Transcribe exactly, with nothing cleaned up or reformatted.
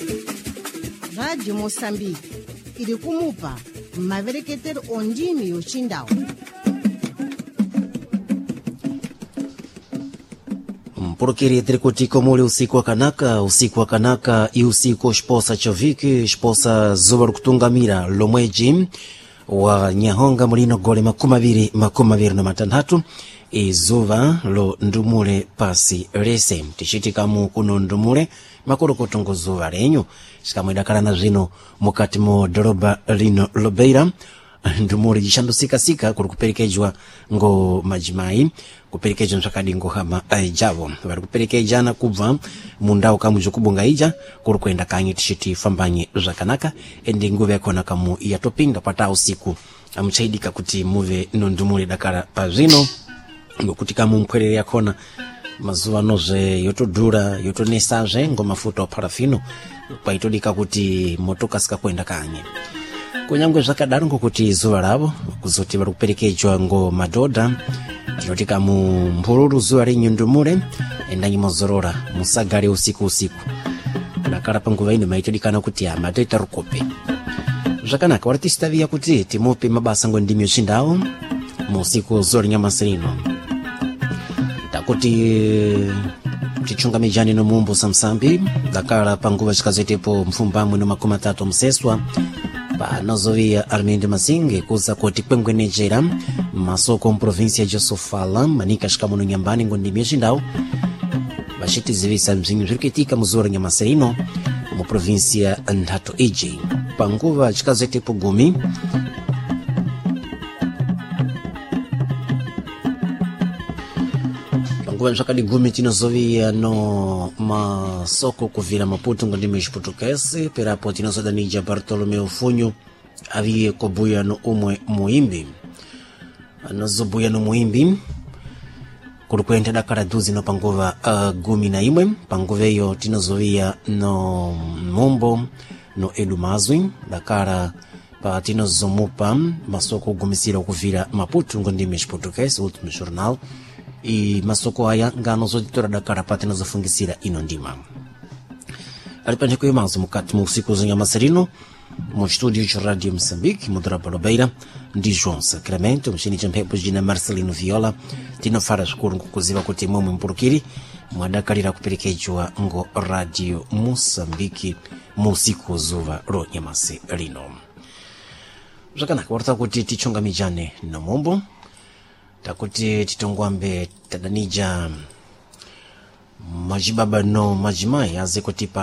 Rádio Moçambique iri kumupa mavereketer ondimi yochindao. Mpurukiri trikutiko muli usiku wa kanaka, usiku wa kanaka i usiku shposa choviki, shposa zuba rukutungamira lomweji wa nyahonga mulino gole makumaviri makumaviri na matandatu izuva lo ndumule pasi rese tishitikamu kuno ndumule makuru kutungu zuva lenyu shikamwidakala na zino mukati mo doroba lino lobeira ndumule jishandusika sika kuri kuperekejwa ngo majimai kuperekejwa msakadi ngo hama ajavo vari kuperekejana kubva mundau kamu zokubunga ija kuri kuenda kanyi tishiti fambanye zakanaka endi nguve yakona kamu yatopinda pata usiku amuchaidika kuti muve nondumule dakara pazino ngokuti kamu mkwerere yakona mazuva noze yotodura yotonesaje ngo mafuta wa parafino paitodika kuti motoka sika kuenda kanyi kunyangwe zvakadaro ngokuti zuva ravo kuzoti vari kuperekejwa ngo madhodha tinotika mu mpururu zuva renyundumure endanyi mozorora musagare usiku usiku nakara panguva ino maitodikana kuti ama toita rukope zvakanaka wari tichitaviya kuti timupe mabasa ngo ndimi yochindau muusiku zuva renyamasirino takuti tichunga mijani no mumbu samsambi dakara panguva chikazoitepo mfumbamwe no makumi atatu museswa panozovia Armindo Masinge kuza kuti kwengwenejera masoko mprovinsia ya Sofala manika shikamono nyambani ngo ndimi yochindau vachitizivisa mzinyu zvirikuitika muzora nyamasirino mu provinsia Nthato iji panguva chikazoitepo gumi nzvakadi gumi tinozovia no masoko kuvira Maputo ngo ndimi chiputukesi perapo tinozodanija Bartolomeu Funyo aviye kobuya no umwe muimbi anozobuya no muimbi kuri kuenda dakara duzi no panguva uh, gumi na imwe panguva iyo tinozovia no Mombo no Edumazwi dakara pa tinozomupa masoko gumisira kuvira Maputo ngo ndimi chiputukesi Último Jornal i masoko aya ngano zotitora dakara pati nazofungisira ino ndima alipanje kwa imazo mukati musiku za nyamasirino mu studio cha Radio Moçambique mudraba lobeira ndi João Sacramento mshini champepo jina Marcelino Viola tino fara shukuru kukuziva kuti mumwe mpurukiri mwadakalira kuperekejwa ngo Radio Moçambique musiku zuva ro nyamasirino zvakanaka warta kuti tichunga mijane no mombo takuti titongwambe tadanija majibaba no majimai aze kuti pa